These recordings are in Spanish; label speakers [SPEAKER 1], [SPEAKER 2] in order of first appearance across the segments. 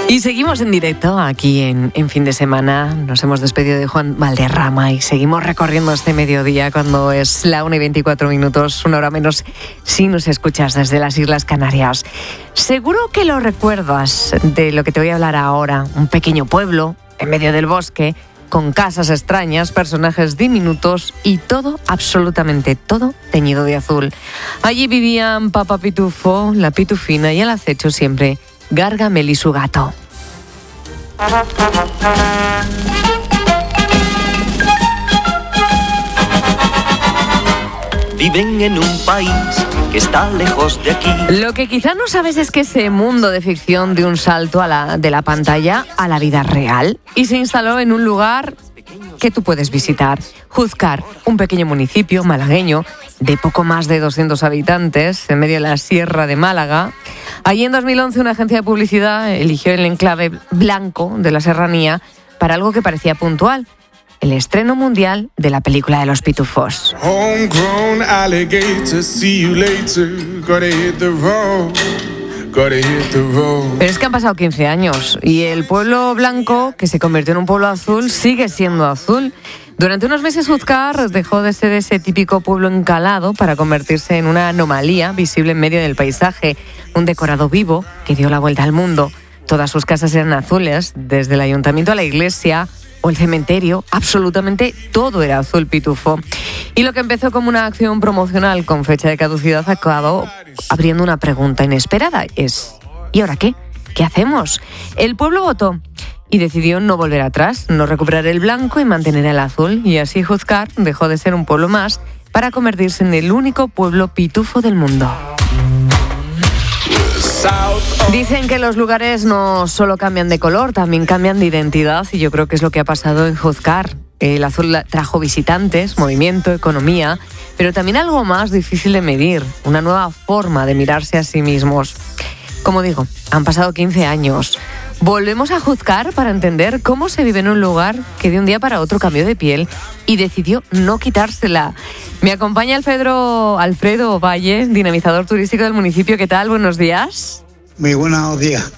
[SPEAKER 1] Y seguimos en directo aquí en Fin de Semana. Nos hemos despedido de Juan Valderrama y seguimos recorriendo este mediodía cuando es la 1:24, una hora menos si nos escuchas desde las Islas Canarias. Seguro que lo recuerdas de lo que te voy a hablar ahora. Un pequeño pueblo en medio del bosque, con casas extrañas, personajes diminutos y todo, absolutamente todo, teñido de azul. Allí vivían Papá Pitufo, la Pitufina y al acecho siempre Gargamel y su gato.
[SPEAKER 2] Viven en un país que está lejos de aquí.
[SPEAKER 1] Lo que quizá no sabes es que ese mundo de ficción dio un salto de la pantalla a la vida real y se instaló en un lugar que tú puedes visitar. Juzcar, un pequeño municipio malagueño de poco más de 200 habitantes en medio de la Sierra de Málaga. Allí en 2011 una agencia de publicidad eligió el enclave blanco de la serranía para algo que parecía puntual: el estreno mundial de la película de los Pitufos.
[SPEAKER 3] Homegrown alligator, see you later, gotta hit the road.
[SPEAKER 1] Pero es que han pasado 15 años y el pueblo blanco, que se convirtió en un pueblo azul, sigue siendo azul. Durante unos meses Juzcar dejó de ser ese típico pueblo encalado para convertirse en una anomalía visible en medio del paisaje, un decorado vivo que dio la vuelta al mundo. Todas sus casas eran azules, desde el ayuntamiento a la iglesia o el cementerio, absolutamente todo era azul pitufo. Y lo que empezó como una acción promocional con fecha de caducidad acabó abriendo una pregunta inesperada. ¿Y ahora qué? ¿Qué hacemos? El pueblo votó y decidió no volver atrás, no recuperar el blanco y mantener el azul. Y así Juzcar dejó de ser un pueblo más para convertirse en el único pueblo pitufo del mundo. Dicen que los lugares no solo cambian de color, también cambian de identidad, y yo creo que es lo que ha pasado en Juzcar. El azul trajo visitantes, movimiento, economía, pero también algo más difícil de medir, una nueva forma de mirarse a sí mismos. Como digo, han pasado 15 años. Volvemos a Juzcar para entender cómo se vive en un lugar que de un día para otro cambió de piel y decidió no quitársela. Me acompaña Alfredo Valle, dinamizador turístico del municipio. ¿Qué tal? Buenos días.
[SPEAKER 4] Muy buenos días.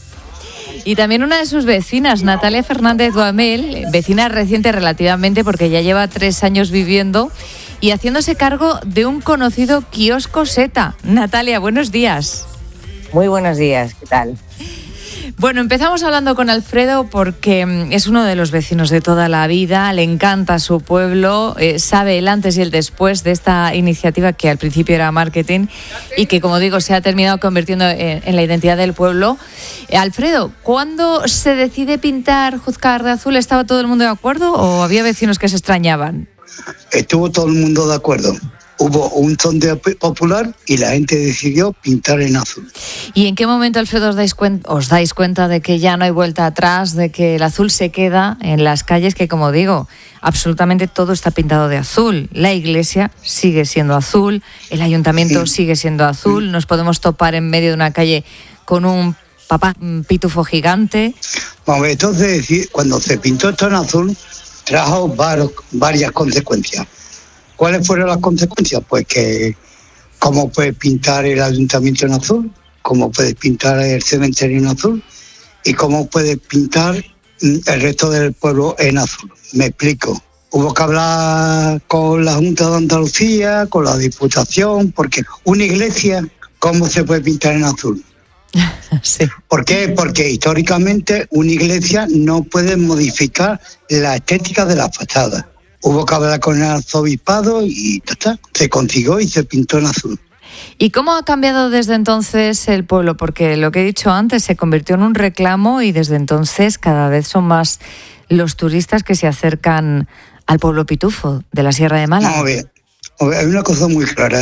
[SPEAKER 5] Y también una de sus vecinas, Natalia Fernández Duhamel, vecina reciente relativamente porque ya lleva 3 años viviendo y haciéndose cargo de un conocido kiosco Seta. Natalia, buenos días.
[SPEAKER 6] Muy buenos días, ¿qué tal?
[SPEAKER 5] Bueno, empezamos hablando con Alfredo porque es uno de los vecinos de toda la vida, le encanta su pueblo, sabe el antes y el después de esta iniciativa que al principio era marketing y que, como digo, se ha terminado convirtiendo en la identidad del pueblo. Alfredo, ¿cuándo se decide pintar Juzcar de azul? ¿Estaba todo el mundo de acuerdo o había vecinos que se extrañaban?
[SPEAKER 4] Estuvo todo el mundo de acuerdo. Hubo un sondeo popular y la gente decidió pintar en azul.
[SPEAKER 5] ¿Y en qué momento, Alfredo, os dais cuenta de que ya no hay vuelta atrás, de que el azul se queda en las calles, que, como digo, absolutamente todo está pintado de azul? La iglesia sigue siendo azul, el ayuntamiento sigue siendo azul, nos podemos topar en medio de una calle con un papá pitufo gigante.
[SPEAKER 4] Bueno, entonces, cuando se pintó esto en azul, trajo varias consecuencias. ¿Cuáles fueron las consecuencias? Pues que cómo puedes pintar el ayuntamiento en azul, cómo puedes pintar el cementerio en azul y cómo puedes pintar el resto del pueblo en azul. Me explico. Hubo que hablar con la Junta de Andalucía, con la Diputación, porque una iglesia, ¿cómo se puede pintar en azul?
[SPEAKER 5] Sí.
[SPEAKER 4] ¿Por qué? Porque históricamente una iglesia no puede modificar la estética de la fachada. Hubo que hablar con el arzobispado y se consiguió y se pintó en azul.
[SPEAKER 5] ¿Y cómo ha cambiado desde entonces el pueblo? Porque lo que he dicho antes, se convirtió en un reclamo y desde entonces cada vez son más los turistas que se acercan al pueblo pitufo de la Sierra de Málaga.
[SPEAKER 4] No, hay una cosa muy clara.